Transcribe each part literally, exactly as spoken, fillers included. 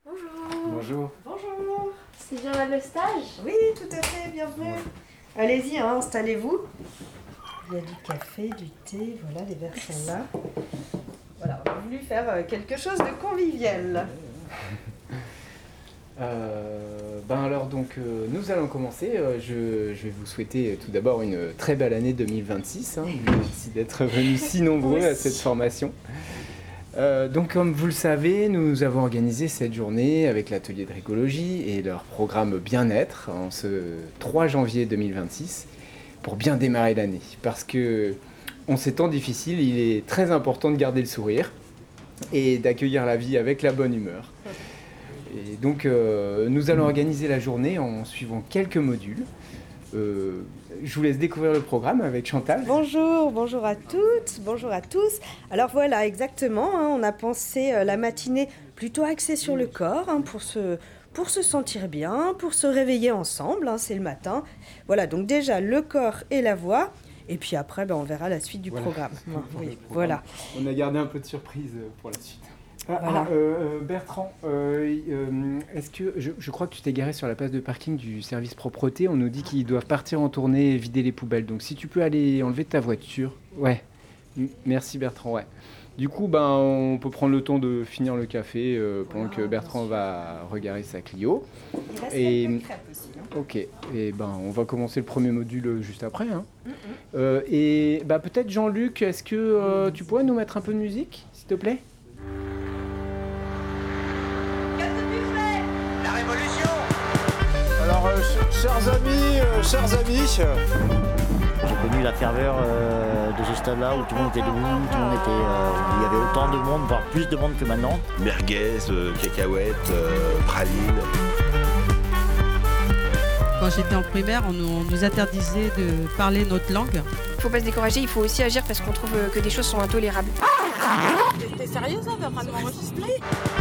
Bonjour. Bonjour. Bonjour. C'est bien le stage? Oui, tout à fait, bienvenue. Ouais. Allez-y, hein, installez-vous. Il y a du café, du thé, voilà, les verres sont là. Voilà, on a voulu faire quelque chose de convivial. Euh, ben alors donc euh, nous allons commencer. Euh, je, je vais vous souhaiter tout d'abord une très belle année deux mille vingt-six. Hein. Merci d'être venus si nombreux à cette formation. Euh, donc comme vous le savez, nous avons organisé cette journée avec l'atelier de rigologie et leur programme bien-être en ce trois janvier deux mille vingt-six pour bien démarrer l'année. Parce que en ces temps difficiles, il est très important de garder le sourire et d'accueillir la vie avec la bonne humeur. Et donc euh, nous allons organiser la journée en suivant quelques modules. Euh, je vous laisse découvrir le programme avec Chantal. Bonjour, bonjour à toutes, bonjour à tous. Alors voilà, exactement, hein, on a pensé euh, la matinée plutôt axée sur le corps hein, pour, se, pour se sentir bien, pour se réveiller ensemble, hein, c'est le matin. Voilà, donc déjà le corps et la voix. Et puis après, ben, on verra la suite du voilà. programme. Oui, programme. Voilà. On a gardé un peu de surprise pour la suite. Ah, Voilà. ah, euh, Bertrand, euh, euh, est-ce que je, je crois que tu t'es garé sur la place de parking du service propreté. On nous dit qu'ils doivent partir en tournée et vider les poubelles. Donc si tu peux aller enlever ta voiture. Ouais. Merci Bertrand. Ouais. Du coup, ben on peut prendre le temps de finir le café euh, pendant Voilà, que Bertrand va regarer sa Clio. Il reste Et quelques crêpes aussi. Hein. ok. Et ben on va commencer le premier module juste après. Hein. Mm-hmm. Euh, et bah peut-être Jean-Luc, est-ce que euh, tu pourrais nous mettre un peu de musique, s'il te plaît? La révolution. Alors, euh, ch- chers amis, euh, chers amis, J'ai connu la ferveur euh, de ce stade-là où tout le monde était debout, tout le monde était, euh, il y avait autant de monde, voire plus de monde que maintenant. Merguez, euh, cacahuètes, euh, pralines. Quand j'étais en primaire, on nous, on nous interdisait de parler notre langue. Il faut pas se décourager, il faut aussi agir parce qu'on trouve que des choses sont intolérables. T'es sérieuse, hein, t'es en train de m'enregistrer?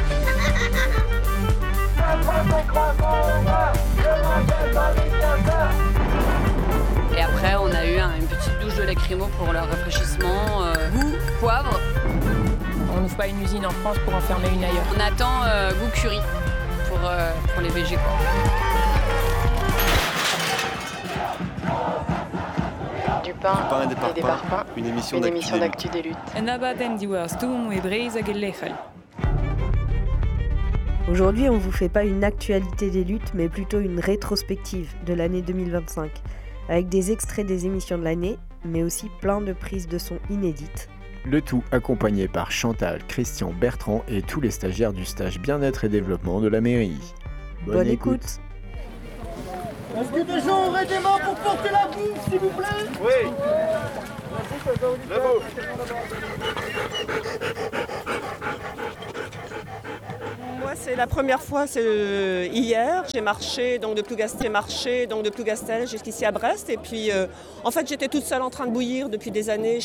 Et après, on a eu un, une petite douche de lacrymo pour leur rafraîchissement. Euh, goût, poivre. On n'ouvre pas une usine en France pour en fermer une ailleurs. On attend euh, goût curry pour, euh, pour les végés. Quoi. Du pain, Du pain et des et des parpaings, parpaings, une émission une d'actu émission des d'actu des luttes. Aujourd'hui, on ne vous fait pas une actualité des luttes, mais plutôt une rétrospective de l'année deux mille vingt-cinq, avec des extraits des émissions de l'année, mais aussi plein de prises de son inédites. Le tout accompagné par Chantal, Christian, Bertrand et tous les stagiaires du stage bien-être et développement de la mairie. Bonne, Bonne écoute. écoute. est-ce que des gens auraient des mains pour porter la bouffe, s'il vous plaît? Oui. La bouffe. Moi, c'est la première fois, c'est euh, hier. J'ai marché donc de Plougastel, marché donc de Plougastel jusqu'ici à Brest. Et puis, euh, en fait, j'étais toute seule en train de bouillir depuis des années.